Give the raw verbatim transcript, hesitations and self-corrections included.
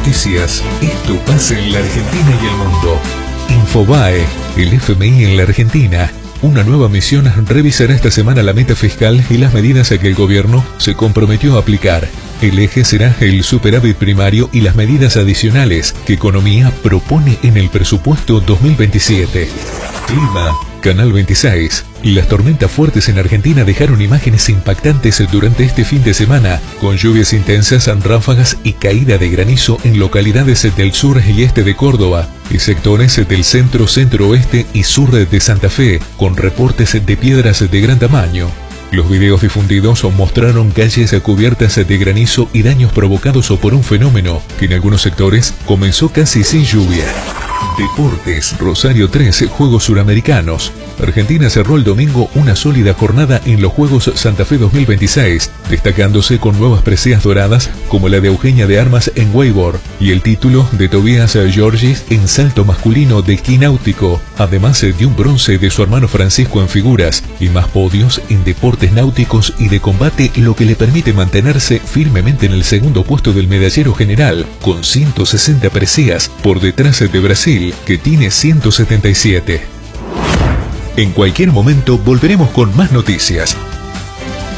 noticias. Esto pasa en la Argentina y el mundo. Infobae, el F M I en la Argentina. Una nueva misión revisará esta semana la meta fiscal y las medidas a que el gobierno se comprometió a aplicar. El eje será el superávit primario y las medidas adicionales que Economía propone en el presupuesto dos mil veintisiete. Clima, Canal veintiséis. Las tormentas fuertes en Argentina dejaron imágenes impactantes durante este fin de semana, con lluvias intensas, ráfagas y caída de granizo en localidades del sur y este de Córdoba, y sectores del centro, centro-oeste y sur de Santa Fe, con reportes de piedras de gran tamaño. Los videos difundidos mostraron calles cubiertas de granizo y daños provocados por un fenómeno que en algunos sectores comenzó casi sin lluvia. Deportes, Rosario tres, Juegos Suramericanos. Argentina cerró el domingo una sólida jornada en los Juegos Santa Fe dos mil veintiséis, destacándose con nuevas preseas doradas como la de Eugenia de Armas en wakeboard y el título de Tobias Georgis en salto masculino de esquí náutico, además de un bronce de su hermano Francisco en figuras y más podios en deportes náuticos y de combate, lo que le permite mantenerse firmemente en el segundo puesto del medallero general, con ciento sesenta preseas por detrás de Brasil, que tiene ciento setenta y siete. En cualquier momento volveremos con más noticias.